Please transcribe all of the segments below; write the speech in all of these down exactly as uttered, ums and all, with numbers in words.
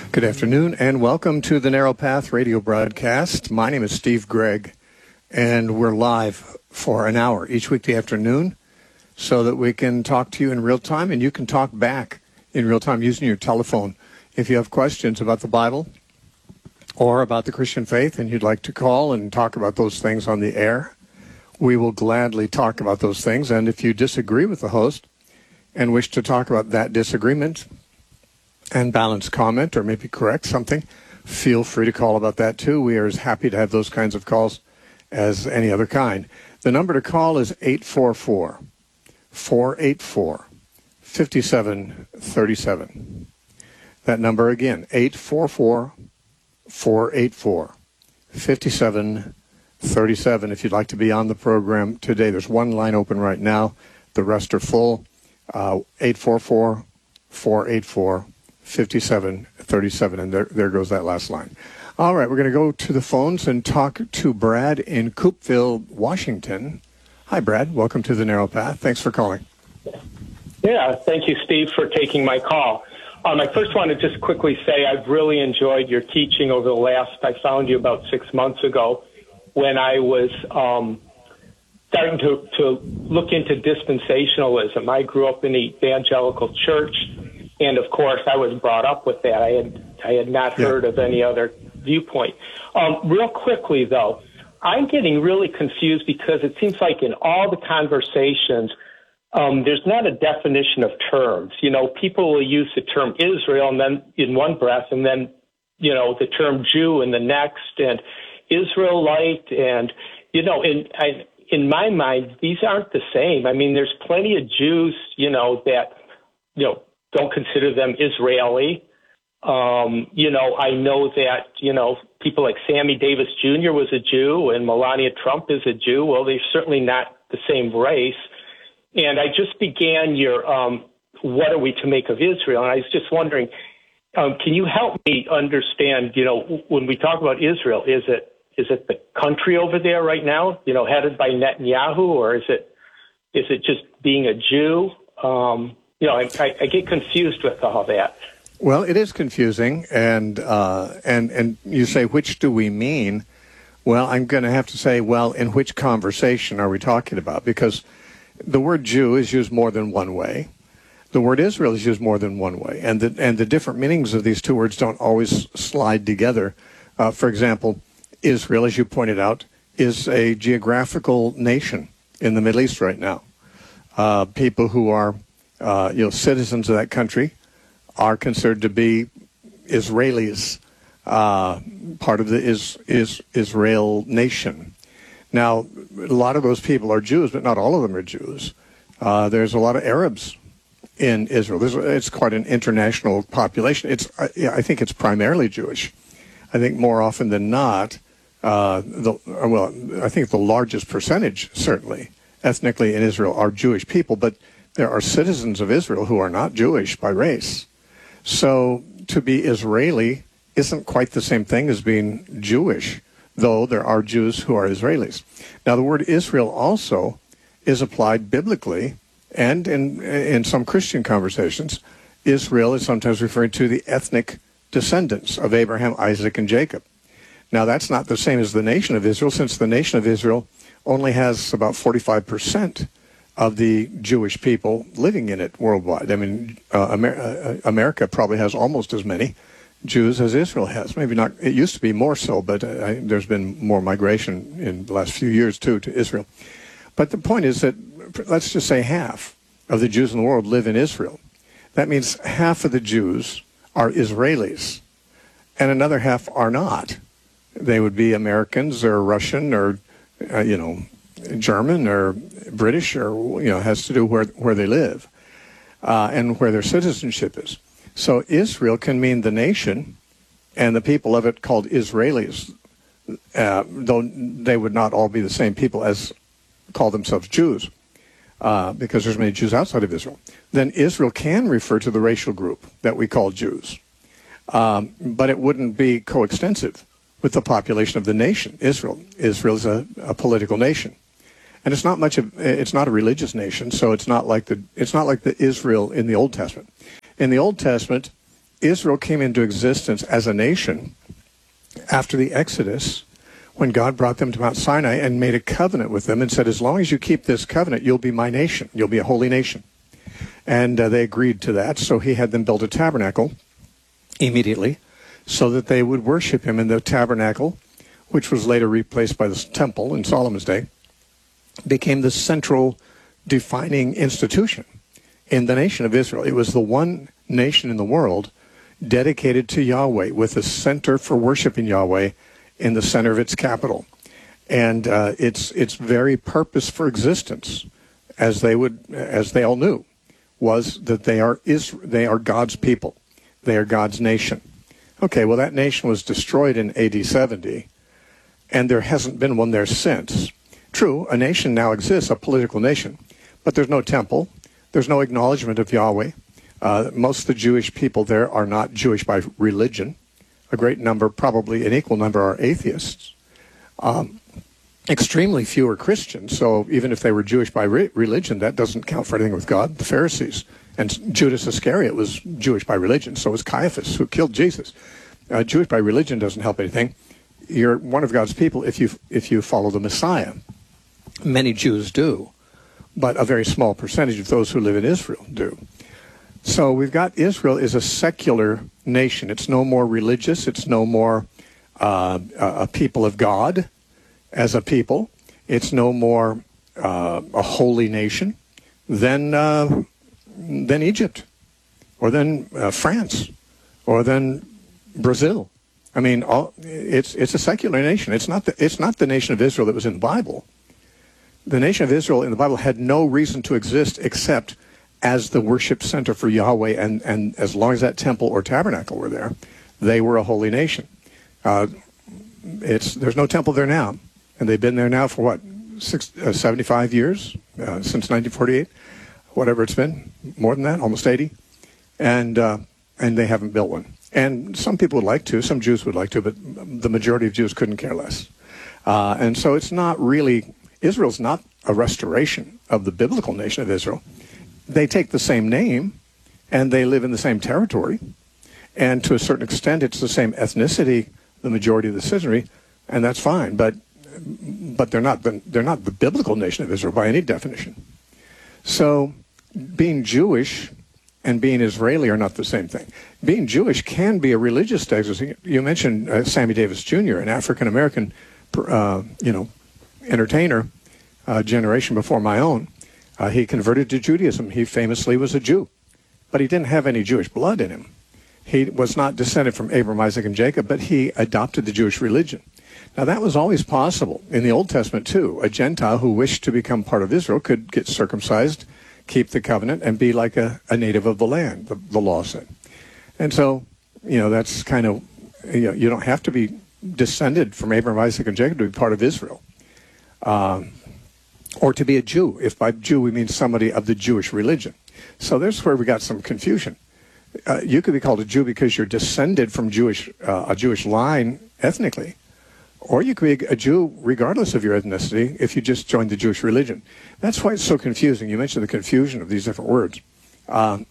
Good afternoon, and welcome to the Narrow Path radio broadcast. My name is Steve Gregg, and we're live for an hour each weekday afternoon so that we can talk to you in real time, and you can talk back in real time using your telephone. If you have questions about the Bible or about the Christian faith and you'd like to call and talk about those things on the air, we will gladly talk about those things. And if you disagree with the host and wish to talk about that disagreement and balance comment or maybe correct something, feel free to call about that too. We are as happy to have those kinds of calls as any other kind. The number to call is eight four four, four eight four, five seven three seven. That number again, eight four four, four eight four, five seven three seven. If you'd like to be on the program today, there's one line open right now. The rest are full. Uh, eight four four, four eight four, five seven three seven, and there, there goes that last line. All right, we're going to go to the phones and talk to Brad in Coopeville, Washington. Hi, Brad. Welcome to the Narrow Path. Thanks for calling. Yeah, thank you, Steve, for taking my call. Um, I first want to just quickly say I've really enjoyed your teaching over the last, I found you about six months ago when I was um, starting to, to look into dispensationalism. I grew up in the evangelical church, and of course I was brought up with that. I had I had not heard yeah. of any other viewpoint. Um, real quickly, though, I'm getting really confused because it seems like in all the conversations, Um, there's not a definition of terms. You know, people will use the term Israel and then in one breath, and then, you know, the term Jew in the next, and Israelite, and, you know, in I, in my mind, these aren't the same. I mean, there's plenty of Jews, you know, that, you know, don't consider them Israeli. Um, you know, I know that, you know, people like Sammy Davis Junior was a Jew and Melania Trump is a Jew. Well, they're certainly not the same race. And I just began your, um, what are we to make of Israel? And I was just wondering, um, can you help me understand, you know, when we talk about Israel, is it is it the country over there right now, you know, headed by Netanyahu, or is it is it just being a Jew? Um, you know, I, I, I get confused with all that. Well, it is confusing, and uh, and and you say, which do we mean? Well, I'm going to have to say, well, in which conversation are we talking about? Because the word Jew is used more than one way. The word Israel is used more than one way. And the, and the different meanings of these two words don't always slide together. Uh, for example, Israel, as you pointed out, is a geographical nation in the Middle East right now. Uh, people who are uh, you know, citizens of that country are considered to be Israelis, uh, part of the is, is Israel nation. Now, a lot of those people are Jews, but not all of them are Jews. Uh, there's a lot of Arabs in Israel. There's, it's quite an international population. It's, I, I think it's primarily Jewish. I think more often than not, uh, the, well, I think the largest percentage, certainly, ethnically in Israel are Jewish people, but there are citizens of Israel who are not Jewish by race. So to be Israeli isn't quite the same thing as being Jewish, though there are Jews who are Israelis. Now, the word Israel also is applied biblically, and in in some Christian conversations, Israel is sometimes referred to the ethnic descendants of Abraham, Isaac, and Jacob. Now, that's not the same as the nation of Israel, since the nation of Israel only has about forty-five percent of the Jewish people living in it worldwide. I mean, uh, Amer- uh, America probably has almost as many Jews as Israel has. Maybe not, it used to be more so, but uh, I, there's been more migration in the last few years, too, to Israel. But the point is that, let's just say half of the Jews in the world live in Israel. That means half of the Jews are Israelis, and another half are not. They would be Americans or Russian or, uh, you know, German or British, or, you know, has to do where, where they live uh, and where their citizenship is. So Israel can mean the nation, and the people of it called Israelis, uh, though they would not all be the same people as call themselves Jews, uh, because there's many Jews outside of Israel. Then Israel can refer to the racial group that we call Jews, um, but it wouldn't be coextensive with the population of the nation, Israel. Israel is a, a political nation, and it's not much of it's not a religious nation, so it's not like the it's not like the Israel in the Old Testament. In the Old Testament, Israel came into existence as a nation after the Exodus, when God brought them to Mount Sinai and made a covenant with them and said, as long as you keep this covenant, you'll be my nation. You'll be a holy nation. And uh, they agreed to that, so he had them build a tabernacle immediately so that they would worship him in the tabernacle, which was later replaced by the temple in Solomon's day, became the central defining institution in the nation of Israel. It was the one nation in the world dedicated to Yahweh, with a center for worshiping Yahweh in the center of its capital. And uh, its its very purpose for existence, as they would, as they all knew, was that they are is they are God's people. They are God's nation. Okay, well, that nation was destroyed in A D seventy, and there hasn't been one there since. True, a nation now exists, a political nation, but there's no temple. There's no acknowledgement of Yahweh. Uh, most of the Jewish people there are not Jewish by religion. A great number, probably an equal number, are atheists. Um, extremely few are Christians, so even if they were Jewish by re- religion, that doesn't count for anything with God. The Pharisees and Judas Iscariot was Jewish by religion, so was Caiaphas, who killed Jesus. Uh, Jewish by religion doesn't help anything. You're one of God's people if you if you follow the Messiah. Many Jews do, but a very small percentage of those who live in Israel do. So we've got Israel is a secular nation. It's no more religious. It's no more uh, a people of God as a people. It's no more uh, a holy nation than uh, than Egypt, or than uh, France, or than Brazil. I mean, all, it's it's a secular nation. It's not the, it's not the nation of Israel that was in the Bible. The nation of Israel in the Bible had no reason to exist except as the worship center for Yahweh, and, and as long as that temple or tabernacle were there, they were a holy nation. Uh, it's there's no temple there now, and they've been there now for what, six, uh, seventy-five years, uh, since nineteen forty-eight, whatever it's been, more than that, almost eighty, and uh, and they haven't built one. And some people would like to, some Jews would like to, but the majority of Jews couldn't care less. Uh, and so it's not really, Israel's not a restoration of the biblical nation of Israel. They take the same name, and they live in the same territory, and to a certain extent, it's the same ethnicity, the majority of the citizenry, and that's fine. But but they're not the, they're not the biblical nation of Israel by any definition. So, being Jewish and being Israeli are not the same thing. Being Jewish can be a religious designation. You mentioned uh, Sammy Davis Junior, an African American, uh, you know, entertainer, uh, generation before my own. Uh, he converted to Judaism. He famously was a Jew, but he didn't have any Jewish blood in him. He was not descended from Abraham, Isaac, and Jacob, but he adopted the Jewish religion. Now, that was always possible in the Old Testament, too. A Gentile who wished to become part of Israel could get circumcised, keep the covenant, and be like a, a native of the land, the, the law said. And so, you know, that's kind of, you know, you don't have to be descended from Abraham, Isaac, and Jacob to be part of Israel. Um, or to be a Jew, if by Jew we mean somebody of the Jewish religion. So there's where we got some confusion. Uh, you could be called a Jew because you're descended from Jewish uh, a Jewish line ethnically, or you could be a Jew regardless of your ethnicity if you just joined the Jewish religion. That's why it's so confusing. You mentioned the confusion of these different words. Um,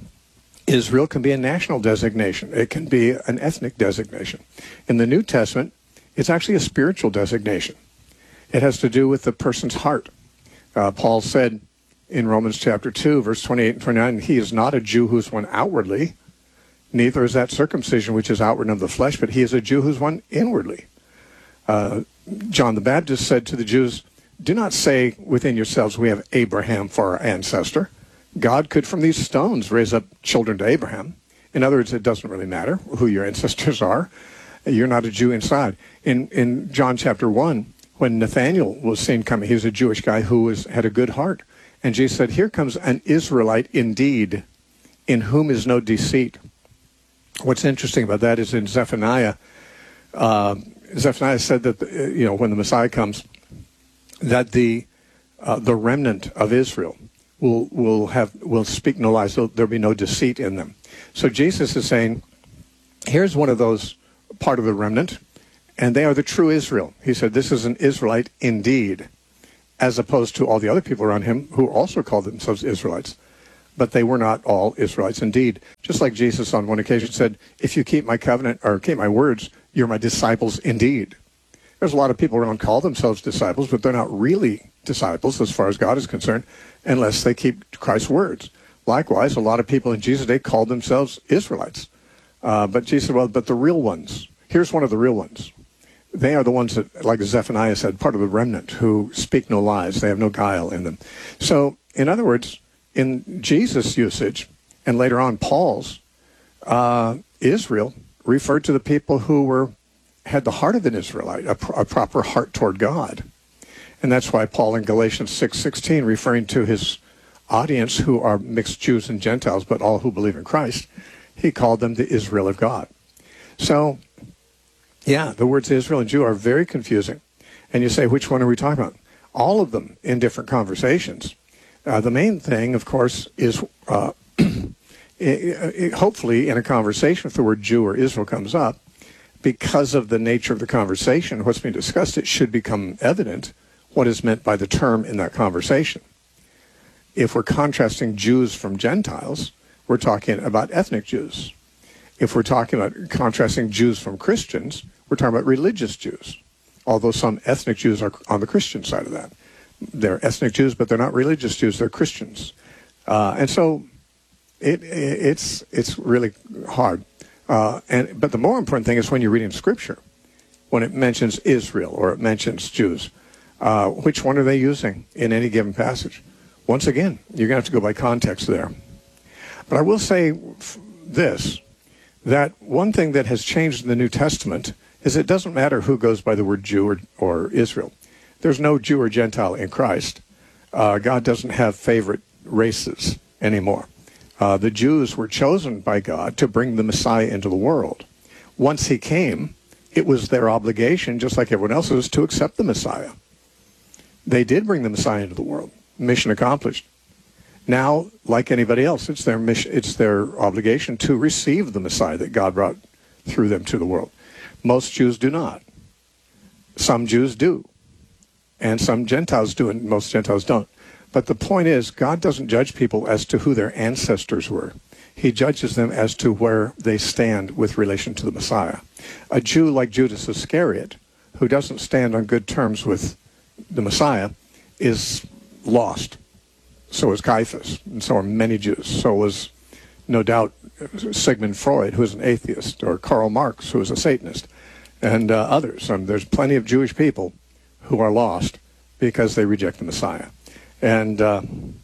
Israel can be a national designation. It can be an ethnic designation. In the New Testament, it's actually a spiritual designation. It has to do with the person's heart. Uh, Paul said in Romans chapter two, verse twenty-eight and twenty-nine, he is not a Jew who's one outwardly, neither is that circumcision which is outward of the flesh, but he is a Jew who's one inwardly. Uh, John the Baptist said to the Jews, do not say within yourselves, we have Abraham for our ancestor. God could from these stones raise up children to Abraham. In other words, it doesn't really matter who your ancestors are. You're not a Jew inside. In, in John chapter one, when Nathanael was seen coming, he was a Jewish guy who was had a good heart. And Jesus said, here comes an Israelite indeed, in whom is no deceit. What's interesting about that is in Zephaniah, uh, Zephaniah said that, uh, you know, when the Messiah comes, that the uh, the remnant of Israel will will have will speak no lies. So there'll be no deceit in them. So Jesus is saying, here's one of those part of the remnant, and they are the true Israel. He said, this is an Israelite indeed, as opposed to all the other people around him who also called themselves Israelites. but they were not all Israelites. Indeed, just like Jesus on one occasion said, if you keep my covenant or keep my words, you're my disciples indeed. There's a lot of people around call themselves disciples, but they're not really disciples as far as God is concerned unless they keep Christ's words. Likewise, a lot of people in Jesus' day called themselves Israelites. Uh, but Jesus said, well, but the real ones, here's one of the real ones. They are the ones that, like Zephaniah said, part of the remnant who speak no lies. They have no guile in them. So, in other words, in Jesus' usage, and later on Paul's, uh, Israel referred to the people who were had the heart of an Israelite, a, pr- a proper heart toward God. And that's why Paul in Galatians six sixteen, referring to his audience who are mixed Jews and Gentiles, but all who believe in Christ, he called them the Israel of God. So, yeah, the words Israel and Jew are very confusing. And you say, which one are we talking about? All of them in different conversations. Uh, the main thing, of course, is uh, it, it, hopefully in a conversation, if the word Jew or Israel comes up, because of the nature of the conversation, what's being discussed, it should become evident what is meant by the term in that conversation. If we're contrasting Jews from Gentiles, we're talking about ethnic Jews. If we're talking about contrasting Jews from Christians, we're talking about religious Jews, although some ethnic Jews are on the Christian side of that. They're ethnic Jews, but they're not religious Jews, they're Christians. Uh, and so it, it, it's it's really hard. Uh, and But the more important thing is when you're reading Scripture, when it mentions Israel or it mentions Jews, uh, which one are they using in any given passage? Once again, you're going to have to go by context there. But I will say f- this, that one thing that has changed in the New Testament is it doesn't matter who goes by the word Jew or, or Israel. There's no Jew or Gentile in Christ. Uh, God doesn't have favorite races anymore. Uh, the Jews were chosen by God to bring the Messiah into the world. Once he came, it was their obligation, just like everyone else's, to accept the Messiah. They did bring the Messiah into the world. Mission accomplished. Now, like anybody else, it's their mission, it's their obligation to receive the Messiah that God brought through them to the world. Most Jews do not. Some Jews do. And some Gentiles do, and most Gentiles don't. But the point is, God doesn't judge people as to who their ancestors were. He judges them as to where they stand with relation to the Messiah. A Jew like Judas Iscariot, who doesn't stand on good terms with the Messiah, is lost. So is Caiaphas, and so are many Jews. So was, no doubt, Sigmund Freud, who is an atheist, or Karl Marx, who is a Satanist, and uh, others. Um, there's plenty of Jewish people who are lost because they reject the Messiah. And uh,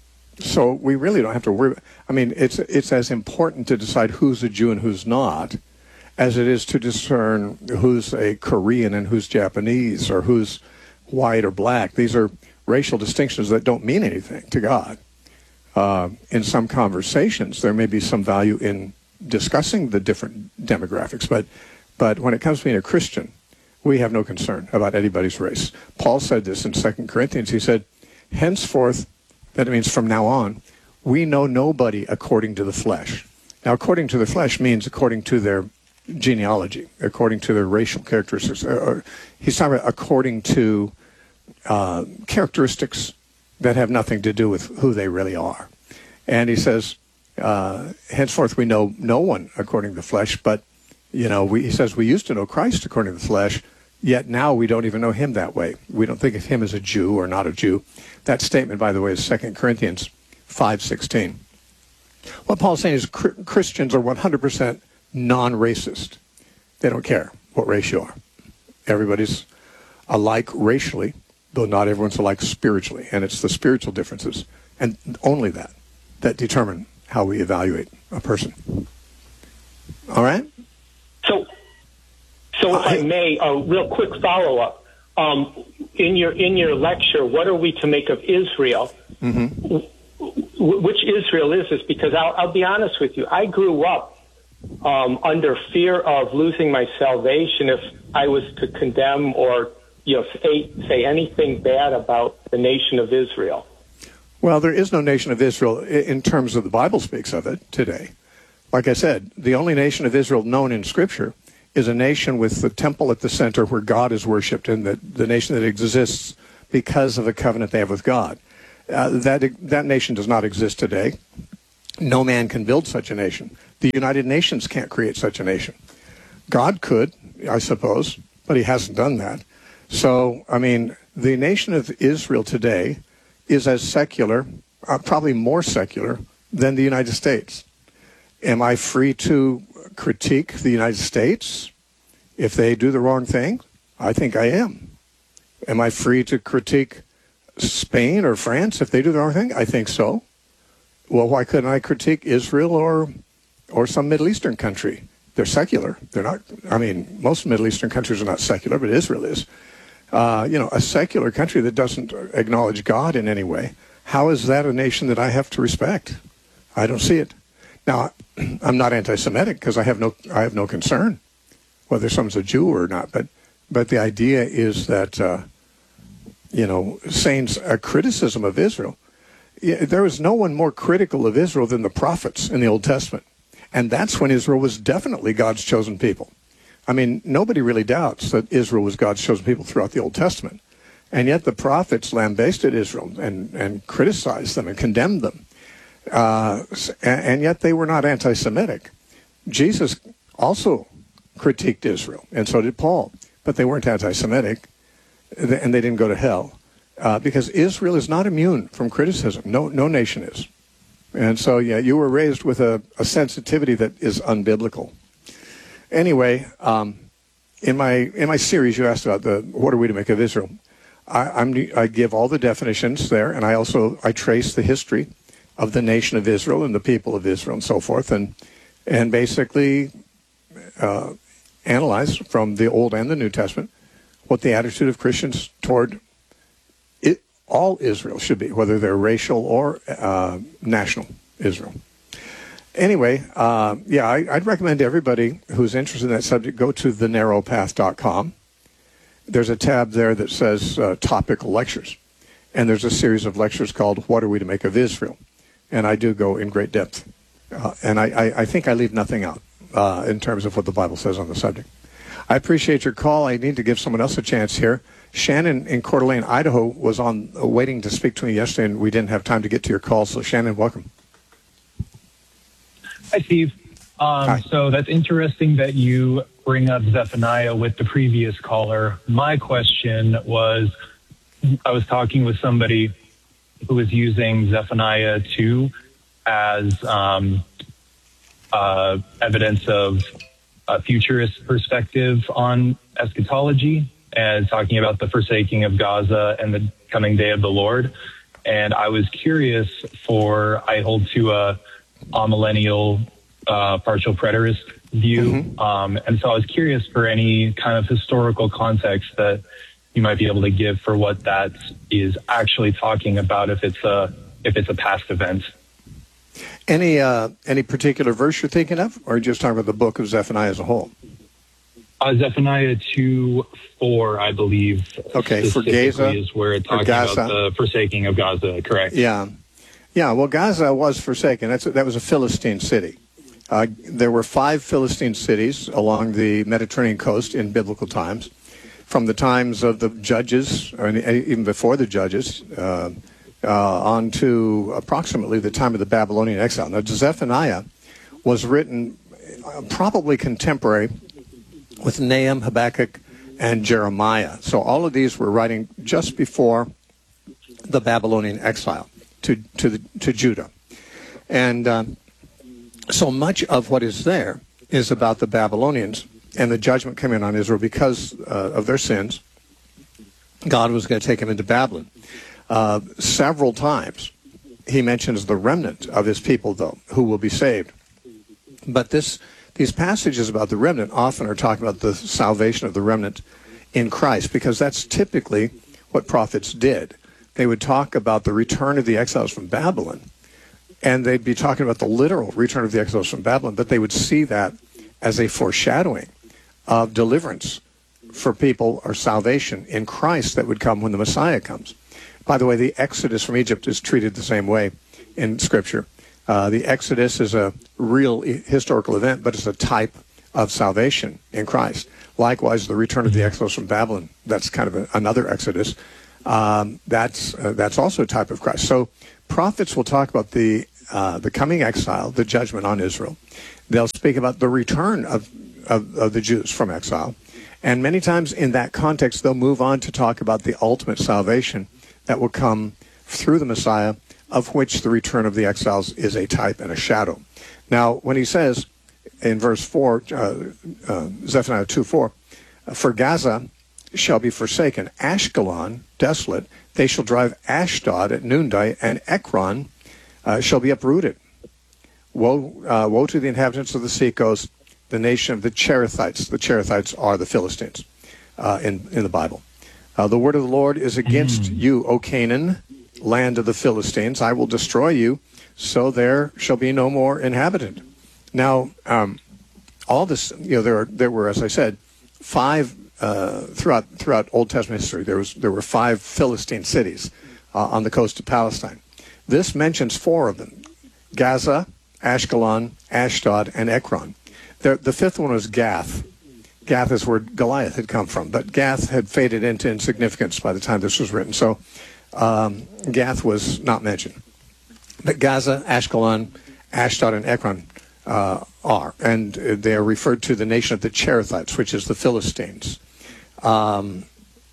so we really don't have to worry. I mean, it's it's as important to decide who's a Jew and who's not as it is to discern who's a Korean and who's Japanese or who's white or black. These are racial distinctions that don't mean anything to God. Uh, in some conversations, there may be some value in discussing the different demographics, but but when it comes to being a Christian, we have no concern about anybody's race. Paul said this in Second Corinthians. He said, henceforth, that means from now on, we know nobody according to the flesh. Now, according to the flesh means according to their genealogy, according to their racial characteristics. Or, he's talking about according to uh, characteristics that have nothing to do with who they really are. And he says, uh, henceforth we know no one according to the flesh, but, you know, we, he says we used to know Christ according to the flesh, yet now we don't even know him that way. We don't think of him as a Jew or not a Jew. That statement, by the way, is Second Corinthians five sixteen. What Paul's saying is Christians are one hundred percent non-racist. They don't care what race you are. Everybody's alike racially, though not everyone's alike spiritually. And it's the spiritual differences, and only that, that determine how we evaluate a person. All right? So, so if I, I may, a real quick follow-up. Um, in your in your lecture, what are we to make of Israel? Mm-hmm. W- which Israel is this? Because I'll, I'll be honest with you, I grew up um, under fear of losing my salvation if I was to condemn or you know say, say anything bad about the nation of Israel. Well, there is no nation of Israel in terms of the Bible speaks of it today. Like I said, the only nation of Israel known in Scripture is a nation with the temple at the center where God is worshipped, and the, the nation that exists because of the covenant they have with God. Uh, that that nation does not exist today. No man can build such a nation. The United Nations can't create such a nation. God could, I suppose, but he hasn't done that. So, I mean, the nation of Israel today is as secular, uh, probably more secular, than the United States. Am I free to critique the United States if they do the wrong thing? I think I am. Am I free to critique Spain or France if they do the wrong thing? I think so. Well, why couldn't I critique Israel or or some Middle Eastern country? They're secular. They're not, I mean, most Middle Eastern countries are not secular, but Israel is. Uh, you know, a secular country that doesn't acknowledge God in any way, how is that a nation that I have to respect? I don't see it. Now, I'm not anti-Semitic because I have no I have no concern whether someone's a Jew or not, but but the idea is that, uh, you know, saying a criticism of Israel, yeah, there was no one more critical of Israel than the prophets in the Old Testament. And that's when Israel was definitely God's chosen people. I mean, nobody really doubts that Israel was God's chosen people throughout the Old Testament. And yet the prophets lambasted Israel and, and criticized them and condemned them. Uh, and, and yet they were not anti-Semitic. Jesus also critiqued Israel, and so did Paul. But they weren't anti-Semitic, and they didn't go to hell. Uh, because Israel is not immune from criticism. No, no nation is. And so, yeah, you were raised with a, a sensitivity that is unbiblical. Anyway, um, in my in my series, you asked about the what are we to make of Israel. I, I'm, I give all the definitions there, and I also I trace the history of the nation of Israel and the people of Israel and so forth, and and basically uh, analyze from the Old and the New Testament what the attitude of Christians toward it, all Israel should be, whether they're racial or uh, national Israel. Anyway, uh, yeah, I, I'd recommend to everybody who's interested in that subject, go to the narrow path dot com. There's a tab there that says uh, topical lectures. And there's a series of lectures called What Are We to Make of Israel? And I do go in great depth. Uh, and I, I, I think I leave nothing out uh, in terms of what the Bible says on the subject. I appreciate your call. I need to give someone else a chance here. Shannon in Coeur d'Alene, Idaho, was on uh, waiting to speak to me yesterday, and we didn't have time to get to your call. So, Shannon, welcome. Hi, Steve. Um, Hi. So that's interesting that you bring up Zephaniah with the previous caller. My question was, I was talking with somebody who was using Zephaniah two as um, uh, evidence of a futurist perspective on eschatology and talking about the forsaking of Gaza and the coming day of the Lord. And I was curious for, I hold to a amillennial uh, partial preterist view. Mm-hmm. Um, and so I was curious for any kind of historical context that you might be able to give for what that is actually talking about, if it's a if it's a past event. Any uh, any particular verse you're thinking of, or just talking about the book of Zephaniah as a whole? Uh, Zephaniah two four, I believe. Okay, for Gaza is where it talks about the forsaking of Gaza. Correct. Yeah, yeah. Well, Gaza was forsaken. That's that was a Philistine city. Uh, there were five Philistine cities along the Mediterranean coast in biblical times, from the times of the judges, or even before the judges, uh, uh, on to approximately the time of the Babylonian exile. Now, Zephaniah was written probably contemporary with Nahum, Habakkuk, and Jeremiah. So all of these were writing just before the Babylonian exile to to, the, to Judah. And uh, so much of what is there is about the Babylonians and the judgment coming on Israel because uh, of their sins. God was going to take them into Babylon. Uh, several times he mentions the remnant of his people, though, who will be saved. But this these passages about the remnant often are talking about the salvation of the remnant in Christ, because that's typically what prophets did. They would talk about the return of the exiles from Babylon, and they'd be talking about the literal return of the exiles from Babylon, but they would see that as a foreshadowing of deliverance for people, or salvation in Christ that would come when the Messiah comes. By the way, the Exodus from Egypt is treated the same way in Scripture. Uh, the Exodus is a real historical event, but it's a type of salvation in Christ. Likewise, the return of the exiles from Babylon, that's kind of a, another Exodus. Um, that's uh, that's also a type of Christ. So prophets will talk about the uh, the coming exile, the judgment on Israel. They'll speak about the return of, of, of the Jews from exile. And many times in that context, they'll move on to talk about the ultimate salvation that will come through the Messiah, of which the return of the exiles is a type and a shadow. Now, when he says in verse four, uh, uh, Zephaniah two four, for Gaza shall be forsaken, Ashkelon desolate, they shall drive Ashdod at noonday, and Ekron uh, shall be uprooted. Woe, uh, woe to the inhabitants of the seacoast, the nation of the Cherethites. The Cherethites are the Philistines uh, in, in the Bible. Uh, the word of the Lord is against mm. you, O Canaan, land of the Philistines. I will destroy you, so there shall be no more inhabitant. Now, um, all this, you know, there are, there were, as I said, five uh, throughout throughout Old Testament history. There was there were five Philistine cities uh, on the coast of Palestine. This mentions four of them: Gaza, Ashkelon, Ashdod, and Ekron. The, the fifth one was Gath. Gath is where Goliath had come from, but Gath had faded into insignificance by the time this was written. So um, Gath was not mentioned. But Gaza, Ashkelon, Ashdod, and Ekron uh, are, and they are referred to the nation of the Cherethites, which is the Philistines. Um,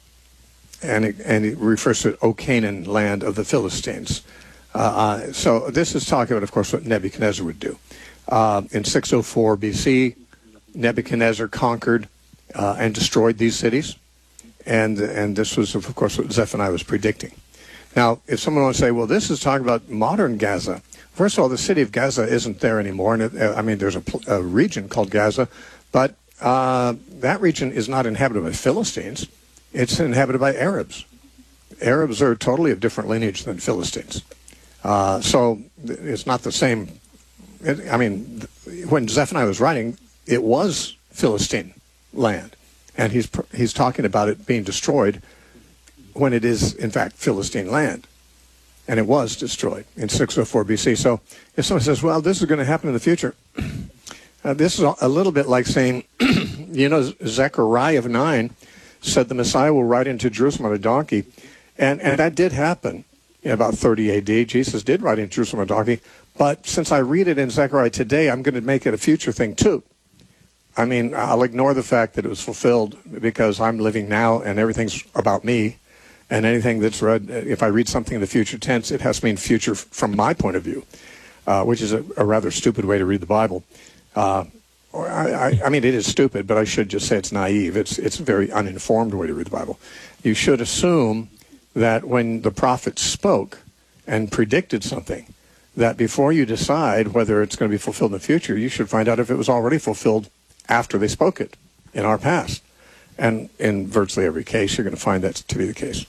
and, it, and it refers to O Canaan, land of the Philistines. Uh, uh, so this is talking about, of course, what Nebuchadnezzar would do. Uh, in six oh four B C, Nebuchadnezzar conquered uh, and destroyed these cities, and and this was, of course, what Zephaniah was predicting. Now, if someone wants to say, well, this is talking about modern Gaza, first of all, the city of Gaza isn't there anymore, and it, I mean, there's a, a region called Gaza, but uh, that region is not inhabited by Philistines. It's inhabited by Arabs. Arabs are totally of different lineage than Philistines. Uh, so it's not the same. It, I mean, when Zephaniah was writing, it was Philistine land, and he's he's talking about it being destroyed when it is, in fact, Philistine land, and it was destroyed in six oh four B C. So if someone says, well, this is going to happen in the future, uh, this is a little bit like saying, you know, Zechariah of nine said the Messiah will ride into Jerusalem on a donkey, and, and that did happen in about thirty A D. Jesus did ride into Jerusalem on a donkey. But since I read it in Zechariah today, I'm going to make it a future thing, too. I mean, I'll ignore the fact that it was fulfilled because I'm living now and everything's about me. And anything that's read, if I read something in the future tense, it has to mean future from my point of view, uh, which is a, a rather stupid way to read the Bible. Uh, or I, I, I mean, it is stupid, but I should just say it's naive. It's, it's a very uninformed way to read the Bible. You should assume that when the prophets spoke and predicted something, that before you decide whether it's going to be fulfilled in the future, you should find out if it was already fulfilled after they spoke it in our past. And in virtually every case, you're going to find that to be the case.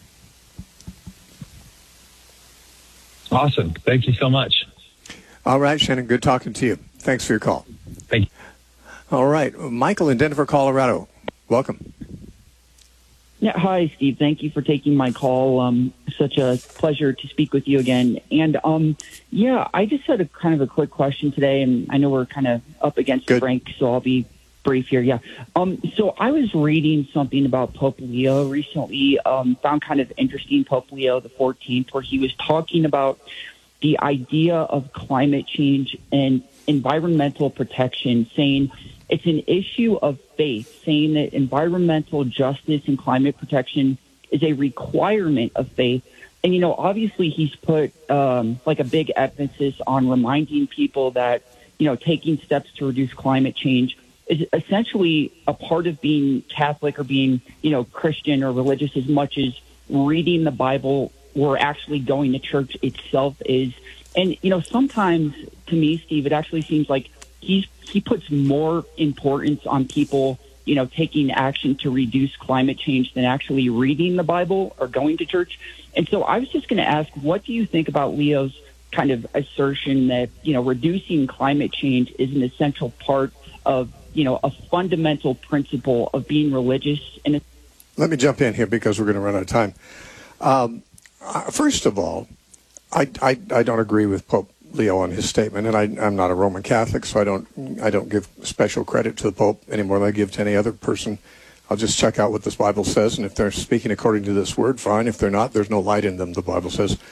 Awesome. Thank you so much. All right, Shannon, good talking to you. Thanks for your call. Thank you. All right, Michael in Denver, Colorado. Welcome. Yeah, hi, Steve. Thank you for taking my call. Um, such a pleasure to speak with you again. And, um, yeah, I just had a kind of a quick question today, and I know we're kind of up against Good. the break, so I'll be brief here. Yeah. Um, so I was reading something about Pope Leo recently, um, found kind of interesting, Pope Leo the fourteenth, where he was talking about the idea of climate change and environmental protection, saying it's an issue of faith, saying that environmental justice and climate protection is a requirement of faith. And, you know, obviously he's put um, like a big emphasis on reminding people that, you know, taking steps to reduce climate change is essentially a part of being Catholic or being, you know, Christian or religious as much as reading the Bible or actually going to church itself is. And, you know, sometimes to me, Steve, it actually seems like he's he puts more importance on people, you know, taking action to reduce climate change than actually reading the Bible or going to church. And so I was just going to ask, what do you think about Leo's kind of assertion that, you know, reducing climate change is an essential part of, you know, a fundamental principle of being religious? And a- Let me jump in here because we're going to run out of time. Um, uh, first of all, I, I, I don't agree with Pope Leo on his statement, and I, I'm not a Roman Catholic, so I don't I don't give special credit to the Pope any more than I give to any other person. I'll just check out what this Bible says, and if they're speaking according to this word, fine. If they're not, there's no light in them, the Bible says.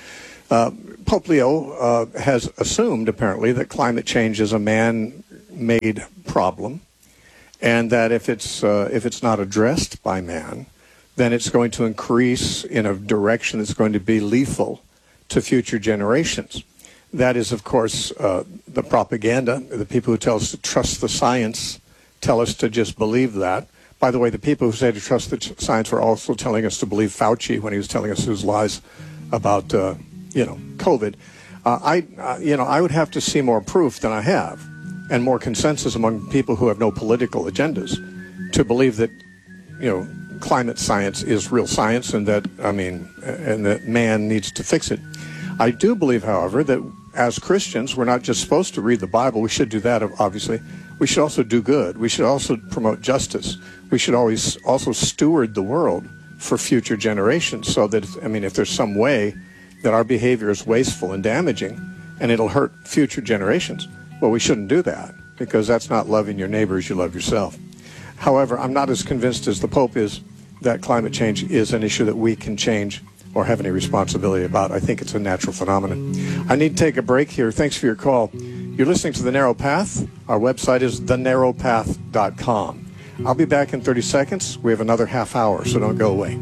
Uh, Pope Leo uh, has assumed, apparently, that climate change is a man-made problem, and that if it's uh, if it's not addressed by man, then it's going to increase in a direction that's going to be lethal to future generations. That is, of course, uh, the propaganda. The people who tell us to trust the science tell us to just believe that. By the way, the people who say to trust the science were also telling us to believe Fauci when he was telling us his lies about, uh, you know, COVID. Uh, I, uh, you know, I would have to see more proof than I have, and more consensus among people who have no political agendas, to believe that, you know, climate science is real science, and that, I mean, and that man needs to fix it. I do believe, however, that as Christians, we're not just supposed to read the Bible. We should do that, obviously. We should also do good. We should also promote justice. We should always also steward the world for future generations, so that, I mean, if there's some way that our behavior is wasteful and damaging and it'll hurt future generations, well, we shouldn't do that, because that's not loving your neighbor as you love yourself. However, I'm not as convinced as the Pope is that climate change is an issue that we can change or have any responsibility about. I think it's a natural phenomenon. I need to take a break here. Thanks for your call. You're listening to The Narrow Path. Our website is the narrow path dot com. I'll be back in thirty seconds. We have another half hour, so don't go away.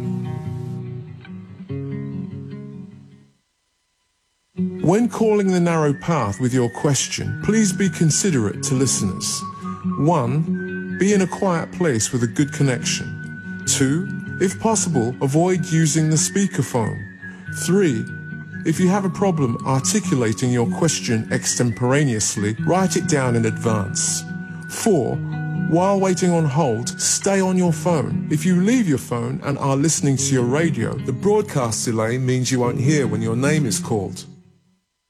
When calling The Narrow Path with your question, please be considerate to listeners. One, be in a quiet place with a good connection. Two, if possible, avoid using the speakerphone. Three, if you have a problem articulating your question extemporaneously, write it down in advance. Four, while waiting on hold, stay on your phone. If you leave your phone and are listening to your radio, the broadcast delay means you won't hear when your name is called.